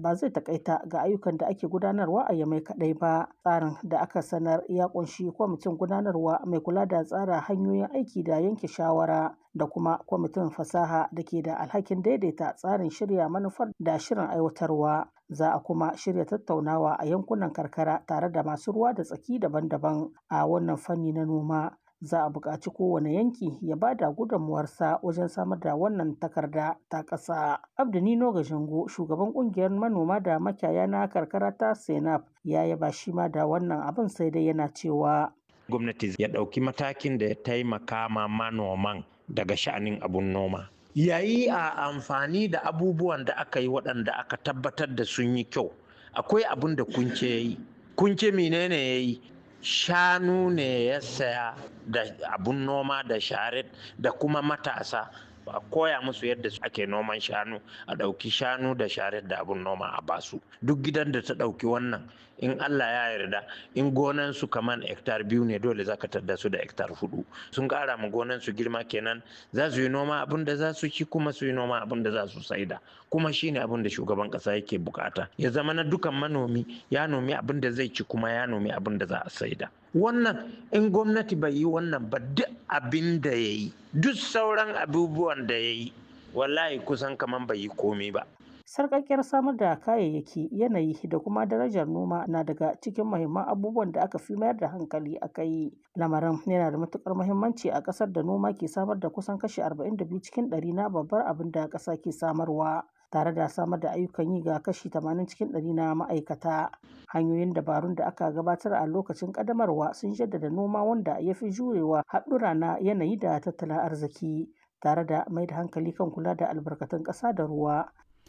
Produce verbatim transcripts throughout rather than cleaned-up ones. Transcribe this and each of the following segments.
ba zai takaita ga ayyukan da ake gudanarwa a Yamai kaɗai ba. Tsarin da aka sanar ya ƙunshi kwamitin gudanarwa mai kula da tsara hanyoyin aiki da yanke shawara da kuma kwamitin fasaha da ke da alhakin daidaita tsarin shirya manufar da shirin aiwatarwa. Za a kuma shirya tattaunawa a yankunan karkara tare da masu ruwa da tsaki daban-daban a wannan fanni na noma. Za a buƙaci kowane yanki ya ba da gudunmuwarsa wajen samar da wannan takarda ta ƙasa. Abdu Nino Gajango, shugaban ƙungiyar manoma da makiyaya na karkara ta Senap, ya yaba shi ma da wannan abin, sai dai yana cewa gwamnati ya ɗauki matakin da ya taimaka ma manoman daga sha'anin abun noma. Yayi a amfani da abubuwan da aka yi waɗanda aka tabbatar da sun yi kyau. Akwai abin da kunce ya yi. Kunce menene ya yi? Shanu ne ya saya da abun noma da sharet da kuma matasa. A koya musu yadda ake noman shanu, a ɗauki shanu da sharet da abun noma a basu. Duk gidan da ta ɗauki wannan, in Allah ya yarda, in gonan su kaman hektar biyu ne, dole za ka tadda su da hektar hudu. Sun ƙara ma gonan su girma kenan, za su yi noma abin da za su ci, kuma su yi noma abin da za su saida. Kuma shine abin da shugaban ƙasa yake bukata. Ya zama na dukan manomi ya nomi abin da zai ci, kuma ya nomi abin da za a saida. Wannan in gwamnati bai yi wannan ba, duk abin da ya yi, duk sauran abubuwan da ya yi, wallahi kusan kaman bai yi komai ba. Sarƙaƙƙiyar samar da kayayyaki, yanayi da kuma darajar noma na daga cikin muhimman abubuwan da aka fi mayar da hankali a kai. Lamarin yana da matuƙar muhimmanci a ƙasar da noma ke samar da kusan kashi arba'in da biyu cikin ɗari na babbar abin da ƙasa ke samarwa, tare da samar da ayyukan yi ga kashi tamanin cikin ɗari na ma'aikata. Hanyoyin dabarun da aka gabatar a lokacin ƙaddamarwa sun jaddada noma wanda ya fi jurewa haɗura na yanayi da tattalin arziki, tare da mai da hankali kan kula da albarkatun ƙasa da ruwa.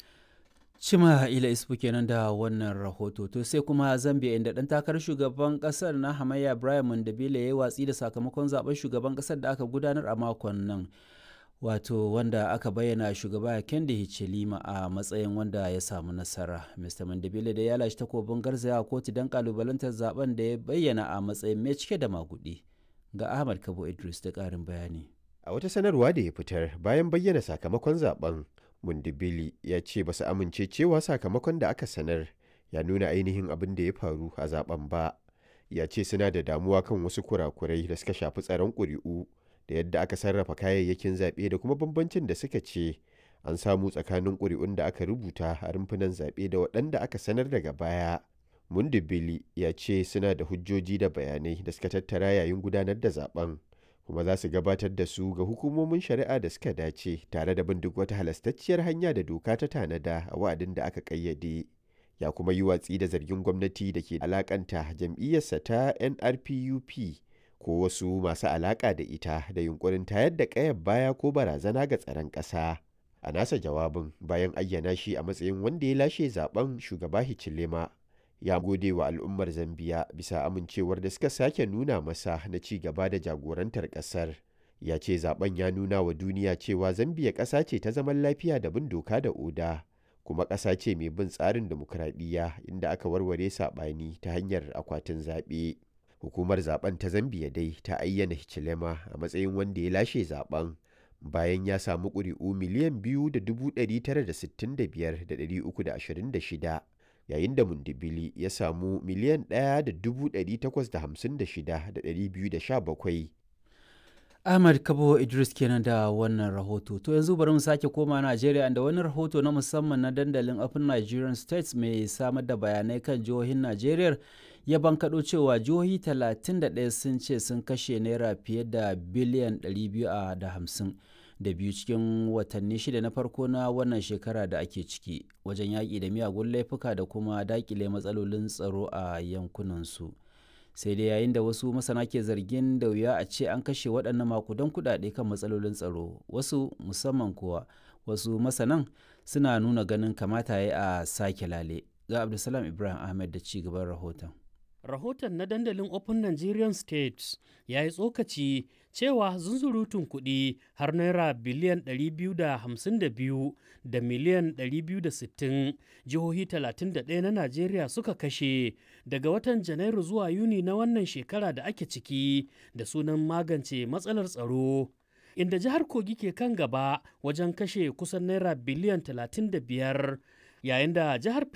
Cima ila isfu kenan da wannan rahoto. To sai kuma Zambia, inda ɗan takarar shugaban ƙasar na hamayya Brian Mandabile ya yi watsi da sakamakon zaben shugaban ƙasar da aka gudanar a makon nan, wato wanda aka bayyana shugaba Hakainde Hichilema a matsayin wanda ya samu nasara. Mista Mandabile da ya lashe takobin garzaya kotu don kalubalantar zaben da ya bayyana a matsayin mai cike da magudi. Ga Ahmad Kabo Idris da ƙarin bayani. A wata sanarwa da ya fitar bayan bayyana sakamakon zaben, Mundibili ya ce ba su amince cewa sakamakon da aka sanar ya nuna ainihin abin da ya faru a zaben ba. Ya ce suna da damuwa kan wasu kurakurai da suka shafi tsaron ƙuri'u da yadda aka sarrafa kayayyakin zaɓe da kuma bambancin da suka ce an samu tsakanin ƙuri'un da aka rubuta a rumfunan zaɓe da waɗanda aka sanar daga baya. Mundibili ya ce suna da hujjoji da bayanai da suka tattara yayin gudanar da zaben, kuma za su gabatar da su ga hukumomin shari'a da suka dace, tare da bin duk wata halastacciyar hanya da doka ta tanada a wa'adin da aka ƙayyade. Ya kuma yi watsi da zargin gwamnati da ke alakanta jam'iyyarsa ta N R P U P ko wasu masu alaka da ita da yunkurin tayar da ƙayar baya ko barazana ga tsaron ƙasa. A nasa jawabin bayan ayyana shi a matsayin wanda ya lashe zaben, shugaba Hichilema ya gode wa al'ummar Zambiya bisa amincewar da suka sake nuna masa na ci gaba da jagorantar ƙasar. Ya ce zaben ya nuna wa duniya cewa Zambiya ƙasa ce ta zaman lafiya da bin doka da oda, kuma ƙasa ce mai bin tsarin dimokuraɗiyya inda aka warware saɓani ta hanyar akwatin zaɓe. Hukumar zaben ta Zambiya dai ta ayyana Hichilema a matsayin wanda ya lashe zaben bayan ya samu ƙuri'u miliyan biyu da dubu ɗari tara da sittin da biyar da ɗari uku da ashirin da shida. Yayin da Mundibili ya samu miliyan ɗaya da dubu ɗari takwas da hamsin da shida da ɗari biyu da sha bakwai. Ahmad Kabo Idris kenan da wannan rahoto. To yanzu bari mu sake koma Najeriya, inda wani rahoto na musamman na dandalin Open Nigerian States mai samar da bayanai kan jihohin Najeriya ya bankaɗo cewa jihohi talatin da ɗaya sun ce sun kashe naira fiye da biliyan ɗari biyu da hamsin da biyu cikin watanni shida na farko na wannan shekara da ake ciki wajen yaƙi da miyagun laifuka da kuma daƙile matsalolin tsaro a yankunansu. Sai dai yayin da wasu masana ke zargin da wuya a ce an kashe waɗannan makudan kuɗaɗe kan matsalolin tsaro, wasu musamman kuwa wasu masanan suna nuna ganin kamata ya a sake lale. Ga Abdulsalam Ibrahim Ahmed da ci gaban rahoton. Rahoton na dandalin Open Nigerian States ya yi tsokaci cewa zunzurutun kuɗi har naira biliyan ɗari biyu da hamsin da biyu da miliyan ɗari biyu da sittin jihohi talatin da ɗaya na Najeriya suka kashe daga watan Janairu zuwa Yuni na wannan shekara da ake ciki da sunan magance matsalar tsaro. Inda jihar Kogi ke kan gaba wajen kashe kusan naira biliyan talatin da biyar, yayin da jihar